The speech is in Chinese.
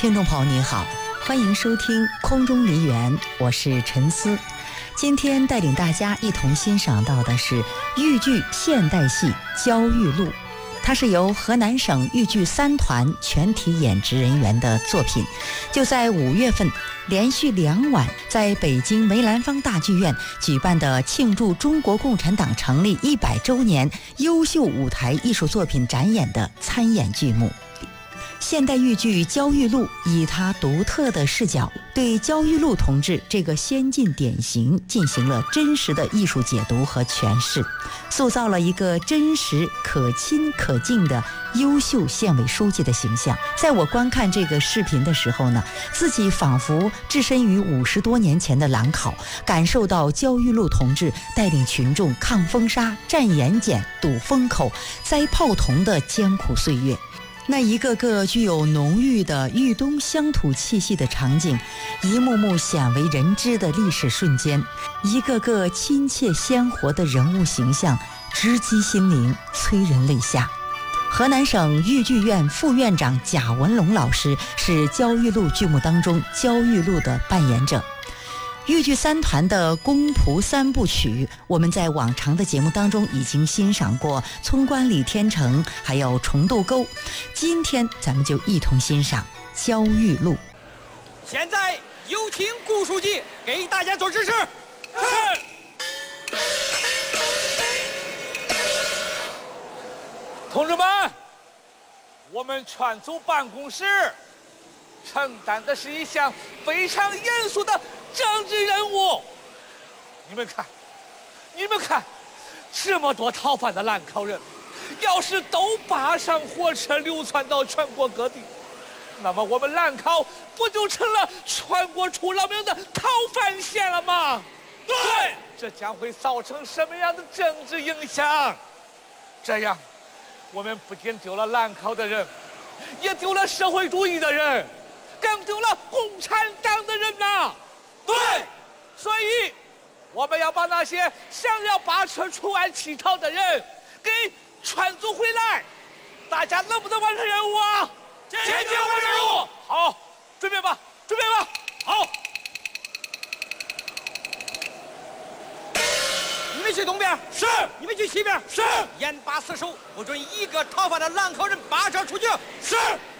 听众朋友你好，欢迎收听空中梨园，我是陈思。今天带领大家一同欣赏到的是豫剧现代戏《焦裕禄》，它是由河南省豫剧3团全体演职人员的作品。就在5月份，连续2晚在北京梅兰芳大剧院举办的庆祝中国共产党成立100周年优秀舞台艺术作品展演的参演剧目。现代豫剧《焦裕禄》以他独特的视角，对焦裕禄同志这个先进典型进行了真实的艺术解读和诠释，塑造了一个真实、可亲、可敬的优秀县委书记的形象。在我观看这个视频的时候呢，自己仿佛置身于50多年前的兰考，感受到焦裕禄同志带领群众抗风沙、战盐碱、堵风口、栽炮筒的艰苦岁月。那一个个具有浓郁的豫东乡土气息的场景，一幕幕鲜为人知的历史瞬间，一个个亲切鲜活的人物形象，直击心灵，催人泪下。河南省豫剧院副院长贾文龙老师是焦裕禄剧目当中焦裕禄的扮演者。豫剧3团的公仆3部曲，我们在往常的节目当中已经欣赏过葱关李天成还有重渡沟，今天咱们就一同欣赏焦裕禄。 现在有请顾书记给大家做指示。是。同志们，我们全组办公室承担的是一项非常严肃的政治任务。你们看，这么多逃犯的兰考人，要是都扒上火车流窜到全国各地，那么我们兰考不就成了全国出了名的逃犯县了吗？对，这将会造成什么样的政治影响？这样，我们不仅丢了兰考的人，也丢了社会主义的人，更丢了共产党的人呐！对，所以我们要把那些想要扒车出外乞讨的人给劝阻回来。大家能不能完成任务啊？坚决完成任务。好，准备吧。好。你们去东边，是；你们去西边，是。严把死守，不准一个逃犯的兰考人扒车出去，是。